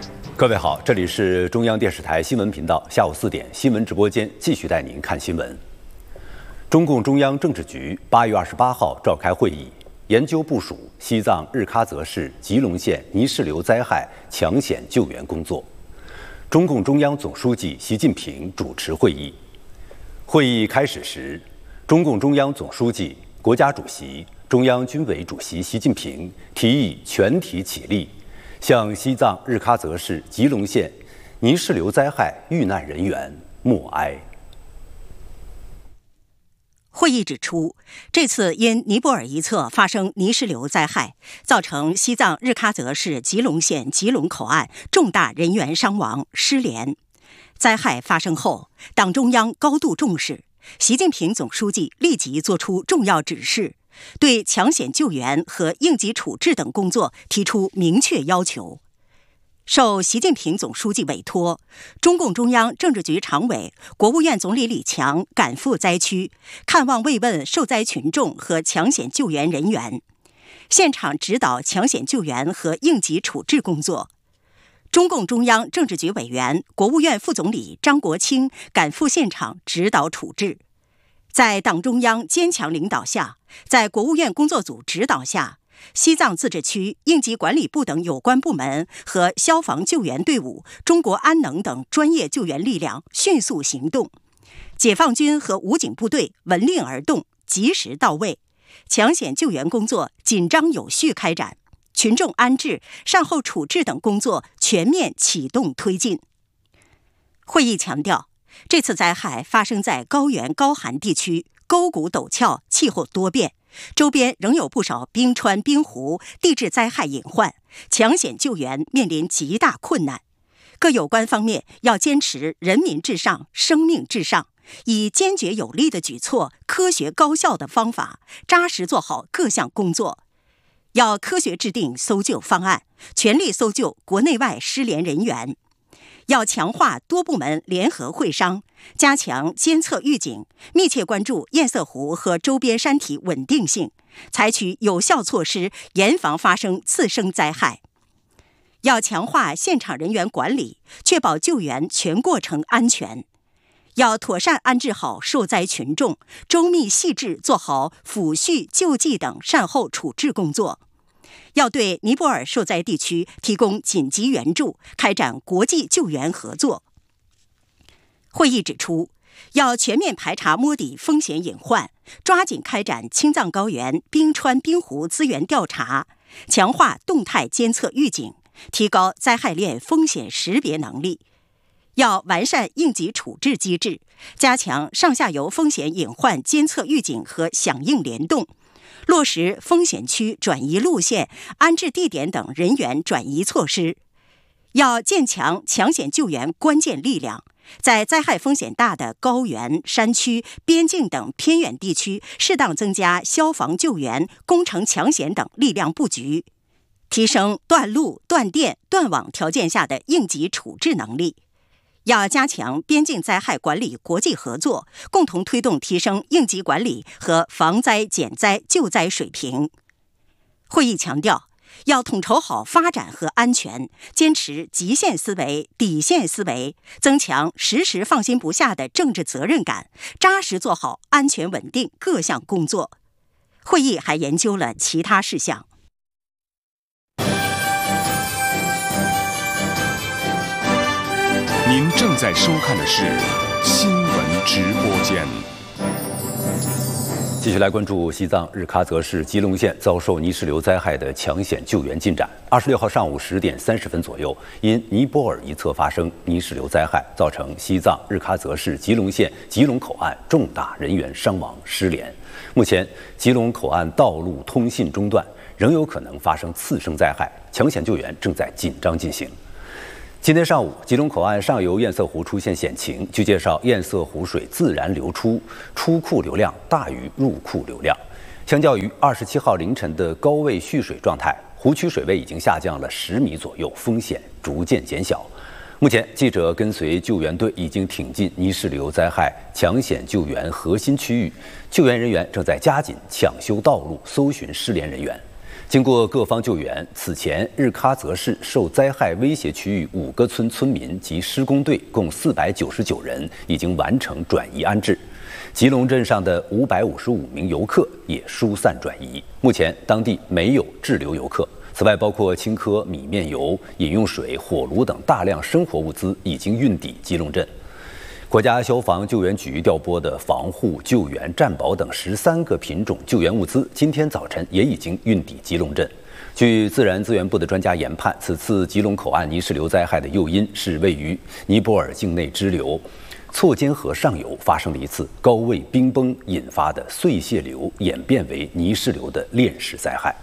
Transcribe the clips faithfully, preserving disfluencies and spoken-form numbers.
各位好，这里是中央电视台新闻频道，下午四点新闻直播间继续带您看新闻。中共中央政治局八月二十八号召开会议，研究部署西藏日喀则市吉隆县泥石流灾害抢险救援工作。中共中央总书记习近平主持会议。会议开始时，中共中央总书记、国家主席、中央军委主席习近平提议全体起立，向西藏日喀则市吉隆县泥石流灾害遇难人员默哀。 会议指出，这次因尼泊尔一侧发生泥石流灾害，造成西藏日喀则市吉隆县吉隆口岸重大人员伤亡、失联。灾害发生后，党中央高度重视，习近平总书记立即作出重要指示，对抢险救援和应急处置等工作提出明确要求。受习近平总书记委托，中共中央政治局常委、国务院总理李强赶赴灾区，看望慰问受灾群众和抢险救援人员，现场指导抢险救援和应急处置工作。中共中央政治局委员、国务院副总理张国清赶赴现场指导处置。在党中央坚强领导下，在国务院工作组指导下，西藏自治区应急管理部等有关部门和消防救援队伍、中国安能等专业救援力量迅速行动，解放军和武警部队闻令而动，及时到位，抢险救援工作紧张有序开展，群众安置、善后处置等工作全面启动推进。会议强调，这次灾害发生在高原高寒地区，沟谷陡峭，气候多变，周边仍有不少冰川冰湖，地质灾害隐患，抢险救援面临极大困难。各有关方面要坚持人民至上、生命至上，以坚决有力的举措、科学高效的方法，扎实做好各项工作。要科学制定搜救方案，全力搜救国内外失联人员。要强化多部门联合会商，加强监测预警，密切关注堰塞湖和周边山体稳定性，采取有效措施，严防发生次生灾害。要强化现场人员管理，确保救援全过程安全。要妥善安置好受灾群众，周密细致做好抚恤、救济等善后处置工作。要对尼泊尔受灾地区提供紧急援助，开展国际救援合作。会议指出，要全面排查摸底风险隐患，抓紧开展青藏高原冰川冰湖资源调查，强化动态监测预警，提高灾害链风险识别能力。要完善应急处置机制，加强上下游风险隐患监测预警和响应联动，落实风险区转移路线、安置地点等人员转移措施。要建强抢险救援关键力量，在灾害风险大的高原、山区、边境等偏远地区，适当增加消防救援、工程抢险等力量布局，提升断路、断电、断网条件下的应急处置能力。要加强边境灾害管理国际合作，共同推动提升应急管理和防灾减灾救灾水平。会议强调，要统筹好发展和安全，坚持极限思维、底线思维，增强时时放心不下的政治责任感，扎实做好安全稳定各项工作。会议还研究了其他事项。 您正在收看的是新闻直播间。 继续来关注西藏日喀则市吉隆县遭受泥石流灾害的抢险救援进展。二十六号上午十点三十分左右，因尼泊尔一侧发生泥石流灾害，造成西藏日喀则市吉隆县吉隆口岸重大人员伤亡、失联。目前，吉隆口岸道路通信中断，仍有可能发生次生灾害，抢险救援正在紧张进行。今天上午，吉隆口岸上游堰塞湖出现险情。据介绍，堰塞湖水自然流出，出库流量大于入库流量。相较于二十七号凌晨的高位蓄水状态，湖区水位已经下降了十米左右，风险逐渐减小。目前，记者跟随救援队已经挺进泥石流灾害抢险救援核心区域，救援人员正在加紧抢修道路，搜寻失联人员。 经过各方救援，此前日喀则市受灾害威胁区域五个村村民及施工队共四百九十九人已经完成转移安置，吉隆镇上的五百五十五名游客也疏散转移。目前当地没有滞留游客。此外，包括青稞、米面油、饮用水、火炉等大量生活物资已经运抵吉隆镇。国家消防救援局调拨的防护、救援、战保等十三个品种救援物资，今天早晨也已经运抵吉隆镇。据自然资源部的专家研判，此次吉隆口岸泥石流灾害的诱因是位于尼泊尔境内支流错肩河上游发生了一次高位冰崩引发的碎屑流演变为泥石流的链式灾害。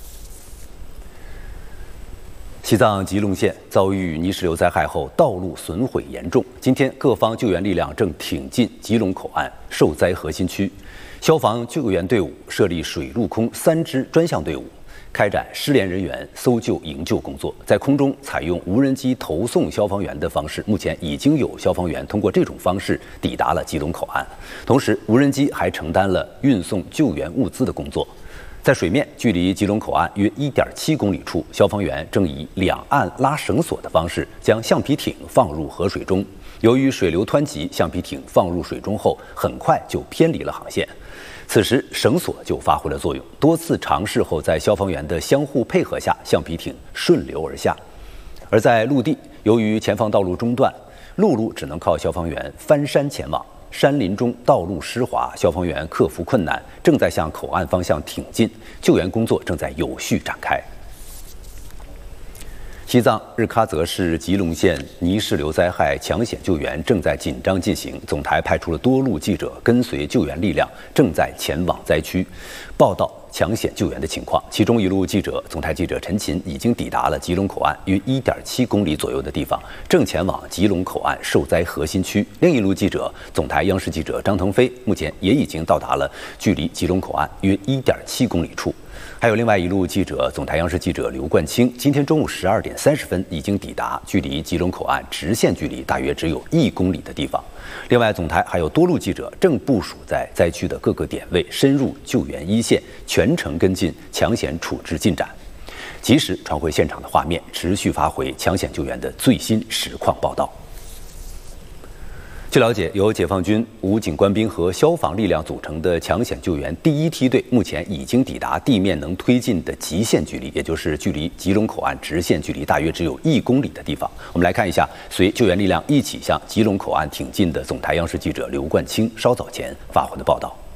西藏吉隆县遭遇泥石流灾害后，道路损毁严重。今天，各方救援力量正挺进吉隆口岸受灾核心区，消防救援队伍设立水陆空三支专项队伍，开展失联人员搜救营救工作。在空中采用无人机投送消防员的方式，目前已经有消防员通过这种方式抵达了吉隆口岸。同时，无人机还承担了运送救援物资的工作。在水面距离吉隆口岸约 一点七公里处，消防员正以两岸拉绳索的方式将橡皮艇放入河水中。由于水流湍急，橡皮艇放入水中后很快就偏离了航线。此时绳索就发挥了作用，多次尝试后，在消防员的相互配合下，橡皮艇顺流而下。而在陆地，由于前方道路中断，陆路只能靠消防员翻山前往。山林中道路湿滑，消防员克服困难，正在向口岸方向挺进，救援工作正在有序展开。西藏日喀则市吉隆县泥石流灾害抢险救援正在紧张进行，总台派出了多路记者跟随救援力量，正在前往灾区报道抢险救援的情况。其中一路记者，总台记者陈琴已经抵达了吉隆口岸约 一点七公里左右的地方，正前往吉隆口岸受灾核心区。另一路记者，总台央视记者张腾飞，目前也已经到达了距离吉隆口岸约 一点七公里处。还有另外一路记者，总台央视记者刘冠清，今天中午十二点三十分已经抵达距离吉隆口岸直线距离大约只有一公里的地方。另外，总台还有多路记者正部署在灾区的各个点位，深入救援一线，全程跟进抢险处置进展，及时传回现场的画面，持续发回抢险救援的最新实况报道。据了解，由解放军武警官兵和消防力量组成的抢险救援第一梯队，目前已经抵达地面能推进的极限距离，也就是距离吉隆口岸直线距离大约只有一公里的地方。我们来看一下，随救援力量一起向吉隆口岸挺进的总台央视记者刘冠清稍早前发回的报道。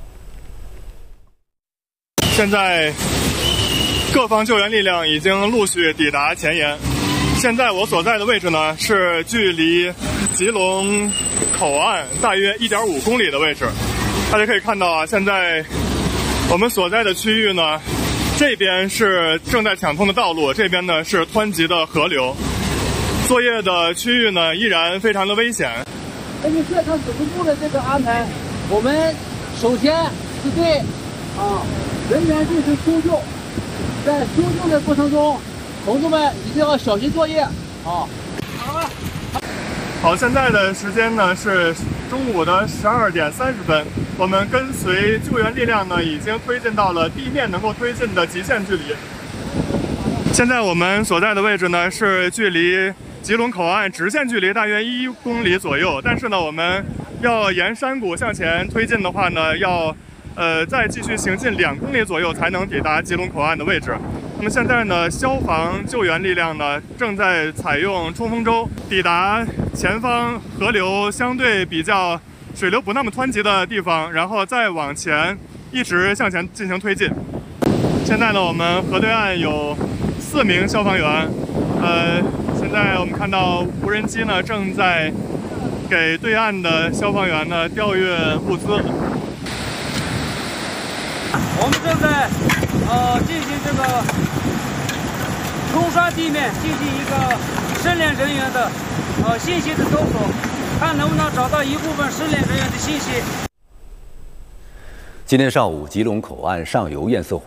现在，各方救援力量已经陆续抵达前沿。现在我所在的位置呢，是距离吉隆口岸大约 一点五公里的位置。大家可以看到啊，现在我们所在的区域呢，这边是正在抢通的道路，这边呢是湍急的河流。作业的区域呢依然非常的危险。 根据现场指挥部的这个安排，我们首先是对啊人员进行搜救，在搜救的过程中，同志们一定要小心作业啊。好了。 好，现在的时间呢是中午的十二点三十分，我们跟随救援力量呢已经推进到了地面能够推进的极限距离。现在我们所在的位置呢是距离吉隆口岸直线距离大约一公里左右，但是呢我们要沿山谷向前推进的话呢，要呃再继续行进两公里左右才能抵达吉隆口岸的位置。那么现在呢，消防救援力量呢正在采用冲锋舟抵达前方河流相对比较水流不那么湍急的地方，然后再往前一直向前进行推进。现在呢，我们河对岸有四名消防员，呃，现在我们看到无人机呢正在给对岸的消防员呢调运物资。 我们正在呃进行这个冲刷地面，进行一个失联人员的呃信息的搜索，看能不能找到一部分失联人员的信息。 今天上午，吉隆口岸上游堰塞湖